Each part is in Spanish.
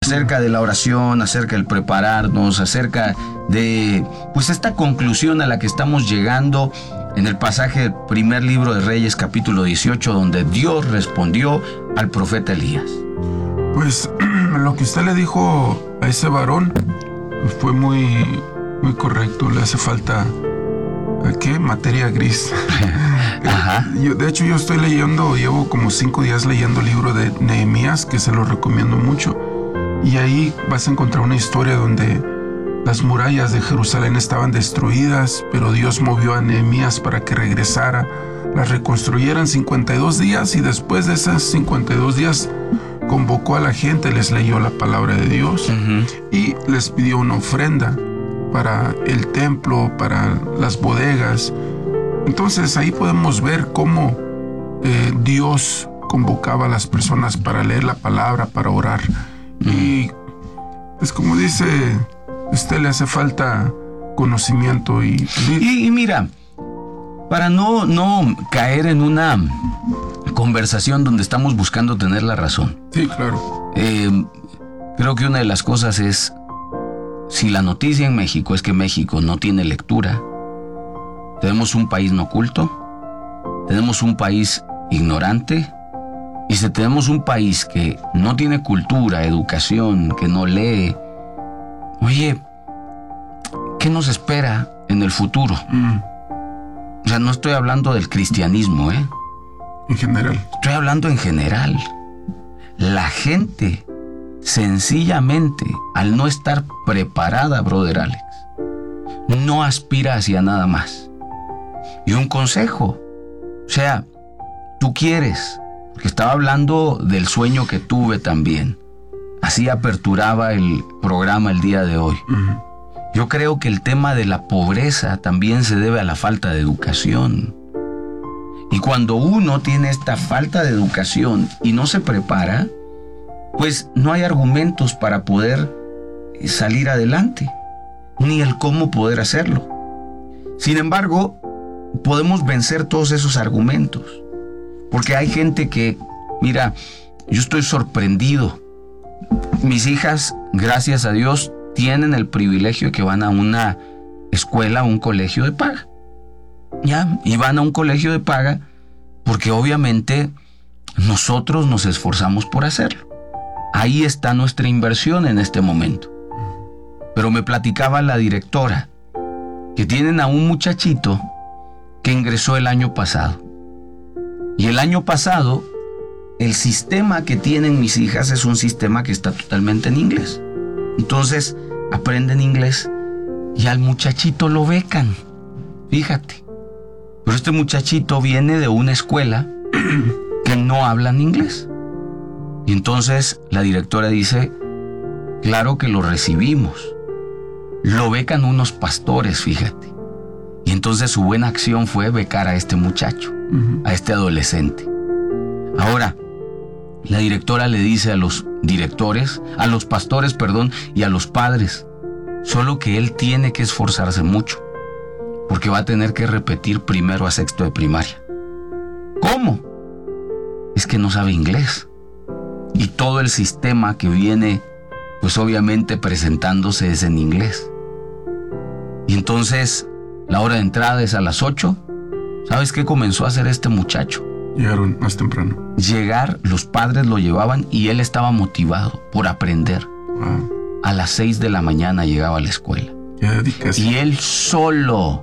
acerca de la oración, acerca del prepararnos, acerca de pues esta conclusión a la que estamos llegando en el pasaje del primer libro de Reyes, capítulo 18, donde Dios respondió al profeta Elías. Pues lo que usted le dijo a ese varón fue muy correcto. Le hace falta, ¿qué? Materia gris. Ajá. De hecho, yo estoy leyendo, llevo como 5 días leyendo el libro de Nehemías, que se lo recomiendo mucho. Y ahí vas a encontrar una historia donde las murallas de Jerusalén estaban destruidas, pero Dios movió a Nehemías para que regresara, las reconstruyeran 52 días y después de esos 52 días convocó a la gente, les leyó la palabra de Dios y les pidió una ofrenda para el templo, para las bodegas. Entonces ahí podemos ver cómo Dios convocaba a las personas para leer la palabra, para orar. Y pues como dice, a usted le hace falta conocimiento y mira, para no caer en una conversación donde estamos buscando tener la razón. Sí, claro. Creo que una de las cosas es, si la noticia en México es que México no tiene lectura, tenemos un país no culto, tenemos un país ignorante, y si tenemos un país que no tiene cultura, educación, que no lee, oye, ¿qué nos espera en el futuro? O sea, no estoy hablando del cristianismo, en general. Estoy hablando en general. La gente, sencillamente, al no estar preparada, brother Alex, no aspira hacia nada más. Y un consejo, o sea, tú quieres, porque estaba hablando del sueño que tuve también. Así aperturaba el programa el día de hoy. Yo creo que el tema de la pobreza también se debe a la falta de educación. Y cuando uno tiene esta falta de educación y no se prepara, pues no hay argumentos para poder salir adelante, ni el cómo poder hacerlo. Sin embargo, podemos vencer todos esos argumentos, porque hay gente que, mira, yo estoy sorprendido. Mis hijas, gracias a Dios, tienen el privilegio de que van a una escuela, a un colegio de paga. Ya, y van a un colegio de paga porque obviamente nosotros nos esforzamos por hacerlo. Ahí está nuestra inversión en este momento. Pero me platicaba la directora que tienen a un muchachito que ingresó el año pasado. Y el año pasado, el sistema que tienen mis hijas es un sistema que está totalmente en inglés. Entonces, aprenden inglés y al muchachito lo becan. Fíjate. Pero este muchachito viene de una escuela que no hablan inglés. Y entonces la directora dice, claro que lo recibimos. Lo becan unos pastores, fíjate. Y entonces su buena acción fue becar a este muchacho, a este adolescente. Ahora, la directora le dice a los directores, a los pastores, y a los padres, solo que él tiene que esforzarse mucho, porque va a tener que repetir primero a sexto de primaria. ¿Cómo? Es que no sabe inglés. Y todo el sistema que viene, pues obviamente presentándose es en inglés. Y entonces, la hora de entrada es a las 8. ¿Sabes qué comenzó a hacer este muchacho? Llegaron más temprano. Los padres lo llevaban y él estaba motivado por aprender. Wow. A las 6 de la mañana llegaba a la escuela. Qué dedicación. Y él solo,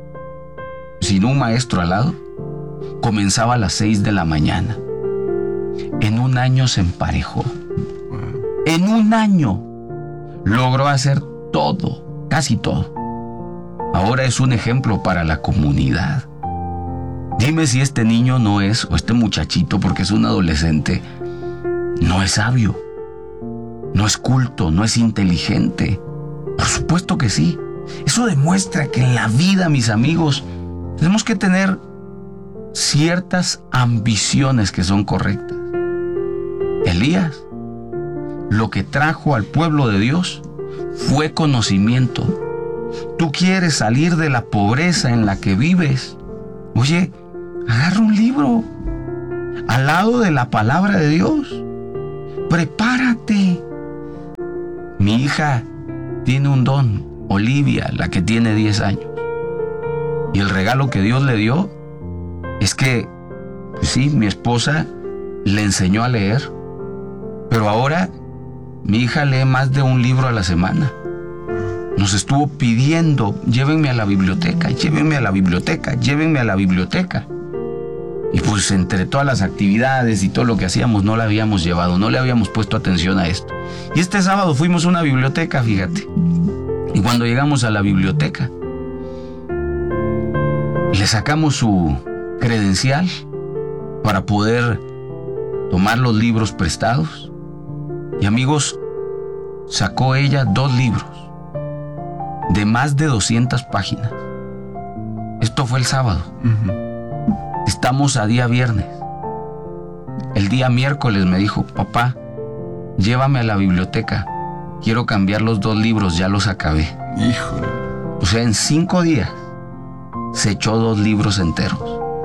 sin un maestro al lado, comenzaba a las 6 de la mañana. En un año se emparejó. Wow. En un año logró hacer todo, casi todo. Ahora es un ejemplo para la comunidad. Dime si este niño no es, o este muchachito, porque es un adolescente, no es sabio, no es culto, no es inteligente. Por supuesto que sí. Eso demuestra que en la vida, mis amigos, tenemos que tener ciertas ambiciones que son correctas. Elías, lo que trajo al pueblo de Dios fue conocimiento. Tú quieres salir de la pobreza en la que vives. Oye, agarra un libro al lado de la palabra de Dios. Prepárate. Mi hija tiene un don, Olivia, la que tiene 10 años. Y el regalo que Dios le dio es que, sí, mi esposa le enseñó a leer, pero ahora mi hija lee más de un libro a la semana. Nos estuvo pidiendo, llévenme a la biblioteca, llévenme a la biblioteca, llévenme a la biblioteca. Y pues entre todas las actividades y todo lo que hacíamos no la habíamos llevado, no le habíamos puesto atención a esto. Y este sábado fuimos a una biblioteca, fíjate. Y cuando llegamos a la biblioteca, le sacamos su credencial para poder tomar los libros prestados. Y amigos, sacó ella 2 libros de más de 200 páginas. Esto fue el sábado. Estamos a día viernes. El día miércoles me dijo, papá, llévame a la biblioteca. Quiero cambiar los 2 libros, ya los acabé. Híjole. O sea, en 5 días se echó 2 libros enteros.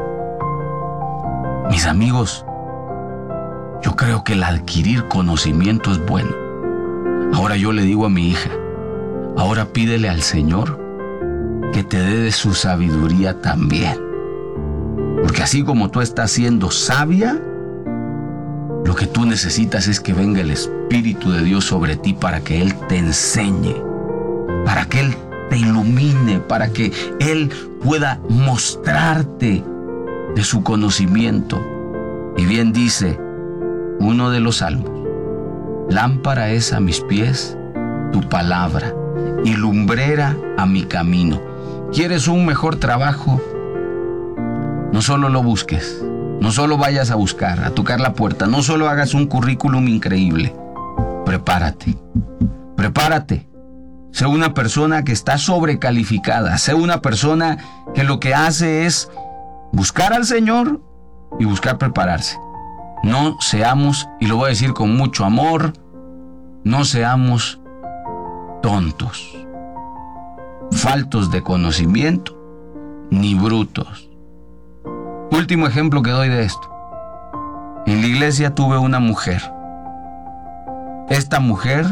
Mis amigos, yo creo que el adquirir conocimiento es bueno. Ahora yo le digo a mi hija, ahora pídele al Señor que te dé de su sabiduría también. Porque así como tú estás siendo sabia, lo que tú necesitas es que venga el Espíritu de Dios sobre ti para que Él te enseñe, para que Él te ilumine, para que Él pueda mostrarte de su conocimiento. Y bien dice uno de los salmos, lámpara es a mis pies tu palabra y lumbrera a mi camino. ¿Quieres un mejor trabajo? No solo lo busques, no solo vayas a buscar, a tocar la puerta, no solo hagas un currículum increíble. Prepárate, prepárate. Sé una persona que está sobrecalificada, sé una persona que lo que hace es buscar al Señor y buscar prepararse. No seamos, y lo voy a decir con mucho amor, no seamos tontos, faltos de conocimiento, ni brutos. Último ejemplo que doy de esto. En la iglesia tuve una mujer. Esta mujer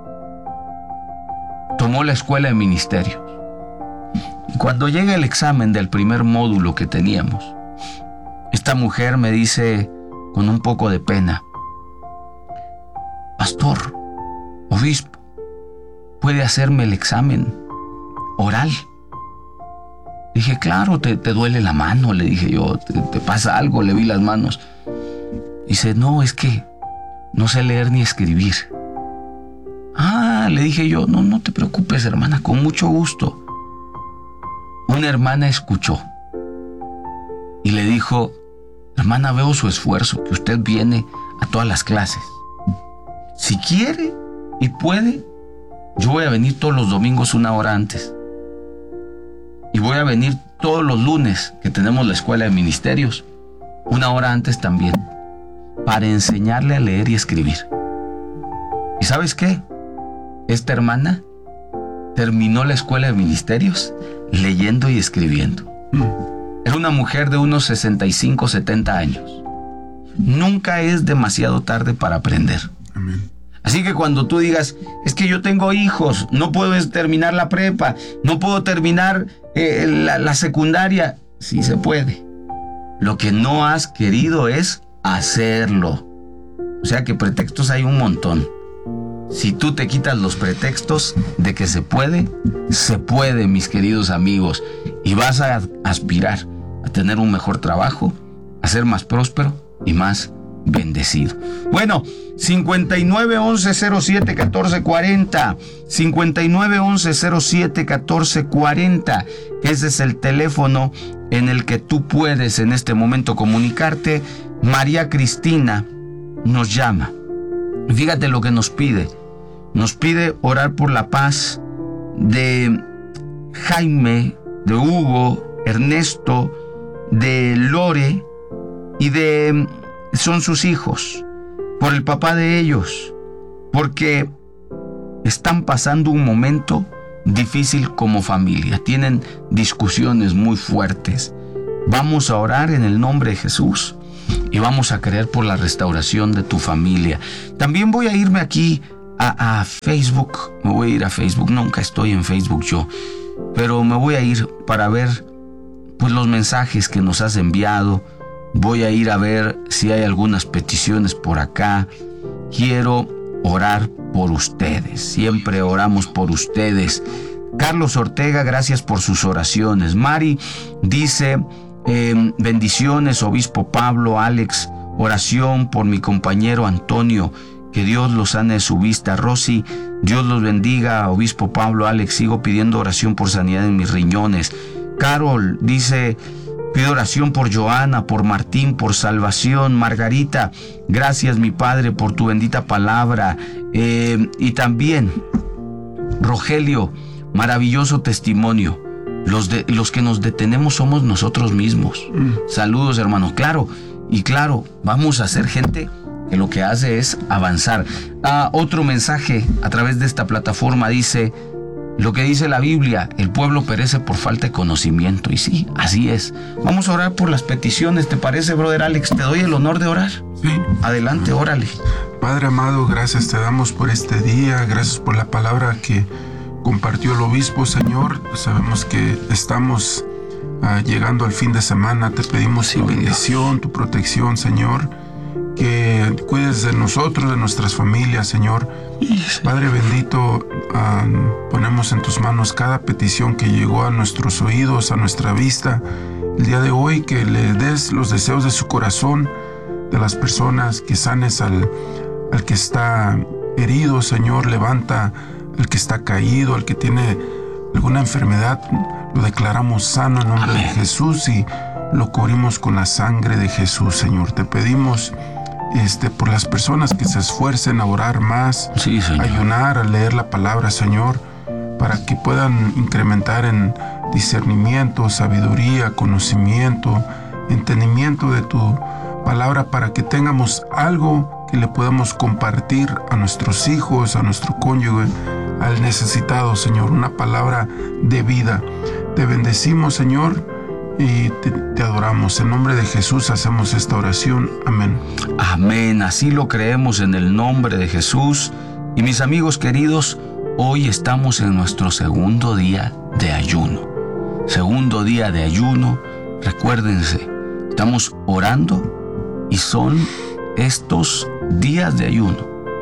tomó la escuela de ministerios. Y cuando llega el examen del primer módulo que teníamos, esta mujer me dice con un poco de pena, pastor, obispo, ¿puede hacerme el examen oral? Dije, claro, te duele la mano, le dije yo, te pasa algo, le vi las manos. Dice, no, es que no sé leer ni escribir. Ah, le dije yo, no te preocupes, hermana, con mucho gusto. Una hermana escuchó y le dijo, hermana, veo su esfuerzo, que usted viene a todas las clases. Si quiere y puede, yo voy a venir todos los domingos 1 hora antes. Y voy a venir todos los lunes que tenemos la escuela de ministerios, 1 hora antes también, para enseñarle a leer y escribir. ¿Y sabes qué? Esta hermana terminó la escuela de ministerios leyendo y escribiendo. Era una mujer de unos 65, 70 años. Nunca es demasiado tarde para aprender. Amén. Así que cuando tú digas, es que yo tengo hijos, no puedo terminar la prepa, no puedo terminar la secundaria, sí se puede. Lo que no has querido es hacerlo. O sea que pretextos hay un montón. Si tú te quitas los pretextos de que se puede, mis queridos amigos, y vas a aspirar a tener un mejor trabajo, a ser más próspero y más bendecido. Bueno, 59 11 07 14 40, 59 11 07 14 40. Ese es el teléfono en el que tú puedes en este momento comunicarte. María Cristina nos llama. Fíjate lo que nos pide. Nos pide orar por la paz de Jaime, de Hugo, Ernesto, de Lore y son sus hijos, por el papá de ellos, porque están pasando un momento difícil como familia, tienen discusiones muy fuertes. Vamos a orar en el nombre de Jesús y vamos a creer por la restauración de tu familia. También voy a irme aquí a Facebook. Me voy a ir a Facebook. Nunca estoy en Facebook yo, pero me voy a ir para ver pues los mensajes que nos has enviado. Voy a ir a ver si hay algunas peticiones por acá. Quiero orar por ustedes. Siempre oramos por ustedes. Carlos Ortega, gracias por sus oraciones. Mari dice, bendiciones, obispo Pablo, Alex, oración por mi compañero Antonio, que Dios los sane de su vista. Rosy, Dios los bendiga, obispo Pablo, Alex, sigo pidiendo oración por sanidad en mis riñones. Carol dice, pido oración por Joana, por Martín, por salvación. Margarita, gracias mi Padre por tu bendita palabra. Y también Rogelio, maravilloso testimonio. Los que nos detenemos somos nosotros mismos. Saludos, hermano. Claro, vamos a ser gente que lo que hace es avanzar. Otro mensaje a través de esta plataforma dice, lo que dice la Biblia, el pueblo perece por falta de conocimiento. Y sí, así es. Vamos a orar por las peticiones, ¿te parece, brother Alex? ¿Te doy el honor de orar? Sí. Adelante, órale. Padre amado, gracias te damos por este día, gracias por la palabra que compartió el obispo, Señor. Sabemos que estamos llegando al fin de semana. Te pedimos tu bendición, tu protección, Señor. Que cuides de nosotros, de nuestras familias, Señor. Padre bendito, ponemos en tus manos cada petición que llegó a nuestros oídos, a nuestra vista. El día de hoy, que le des los deseos de su corazón, de las personas, que sanes al que está herido, Señor. Levanta al que está caído, al que tiene alguna enfermedad. Lo declaramos sano en nombre de Jesús y lo cubrimos con la sangre de Jesús, Señor. Te pedimos por las personas que se esfuercen a orar más, a ayunar, a leer la palabra, Señor, para que puedan incrementar en discernimiento, sabiduría, conocimiento, entendimiento de tu palabra, para que tengamos algo que le podamos compartir a nuestros hijos, a nuestro cónyuge, al necesitado, Señor, una palabra de vida. Te bendecimos, Señor, y te adoramos. En nombre de Jesús hacemos esta oración. Amén. Amén. Así lo creemos en el nombre de Jesús. Y mis amigos queridos, hoy estamos en nuestro segundo día de ayuno. Segundo día de ayuno. Recuérdense, estamos orando y son estos días de ayuno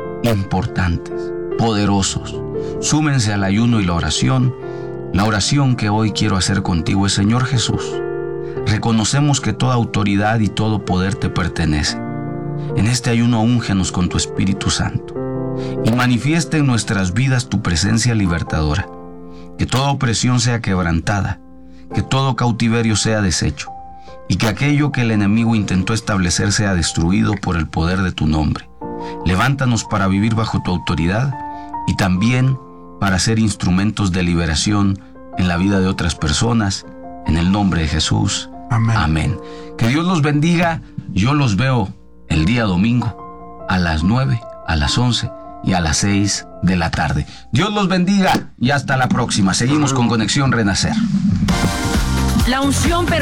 importantes, poderosos. Súmense al ayuno y la oración. La oración que hoy quiero hacer contigo es: Señor Jesús, reconocemos que toda autoridad y todo poder te pertenece. En este ayuno úngenos con tu Espíritu Santo y manifiesta en nuestras vidas tu presencia libertadora. Que toda opresión sea quebrantada, que todo cautiverio sea deshecho y que aquello que el enemigo intentó establecer sea destruido por el poder de tu nombre. Levántanos para vivir bajo tu autoridad y también para ser instrumentos de liberación en la vida de otras personas. En el nombre de Jesús. Amén. Amén. Que Dios los bendiga. Yo los veo el día domingo a las 9, a las 11 y a las 6 de la tarde. Dios los bendiga y hasta la próxima. Seguimos con Conexión Renacer. La unción